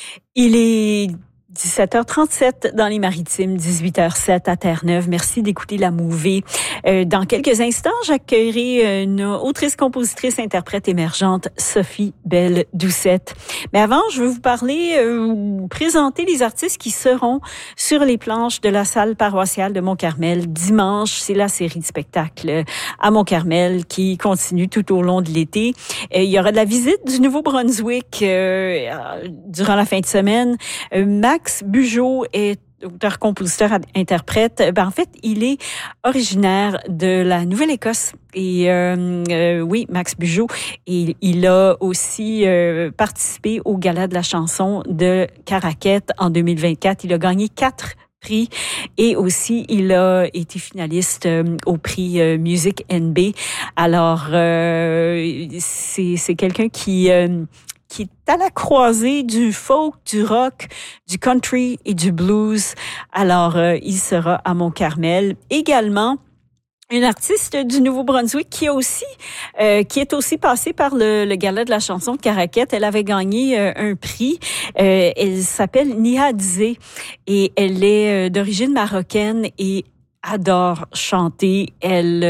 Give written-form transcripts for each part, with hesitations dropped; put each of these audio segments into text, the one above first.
Il est 17h37 dans les Maritimes, 18h07 à Terre-Neuve. Merci d'écouter La Mouvée. Dans quelques instants, j'accueillerai une autrice, compositrice, interprète émergente, Sophie Belle-Doucette. Mais avant, je veux vous parler, présenter les artistes qui seront sur les planches de la salle paroissiale de Mont-Carmel. Dimanche, c'est la série de spectacles à Mont-Carmel qui continue tout au long de l'été. Il y aura de la visite du Nouveau-Brunswick durant la fin de semaine. Max Bugeaud est auteur, compositeur, interprète. En fait, il est originaire de la Nouvelle-Écosse. Et oui, Max Bugeaud. Et il a aussi participé au Gala de la chanson de Caraquette en 2024. Il a gagné 4 prix et aussi il a été finaliste au prix Music NB. Alors c'est quelqu'un qui est à la croisée du folk, du rock, du country et du blues. Alors, il sera à Mont-Carmel. Également, une artiste du Nouveau-Brunswick qui est aussi passée par le gala de la chanson de Caraquette. Elle avait gagné un prix. Elle s'appelle Niha Dizé et elle est d'origine marocaine et adore chanter. Elle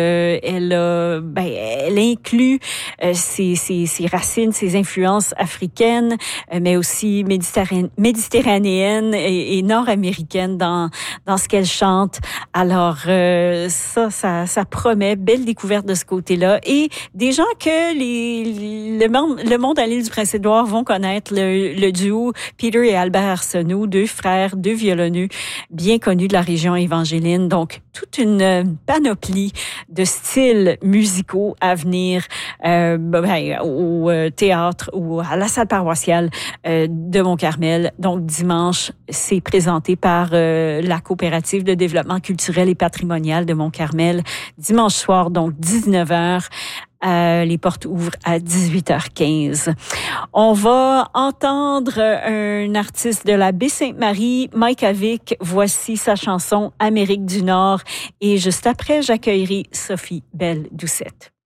inclut ses racines, ses influences africaines, mais aussi méditerranéennes et nord-américaines dans ce qu'elle chante. Alors ça promet, belle découverte de ce côté-là et des gens que le monde à l'île du Prince-Édouard vont connaître, le duo Peter et Albert Arsenault, 2 frères, 2 violonneux bien connus de la région évangéline. Donc toute une panoplie de styles musicaux à venir au théâtre ou à la salle paroissiale de Mont-Carmel. Donc dimanche, c'est présenté par la coopérative de développement culturel et patrimonial de Mont-Carmel. Dimanche soir, donc 19h. Les portes ouvrent à 18h15. On va entendre un artiste de la Baie-Sainte-Marie, Mike Avic. Voici sa chanson Amérique du Nord. Et juste après, j'accueillerai Sophie Belle-Doucette.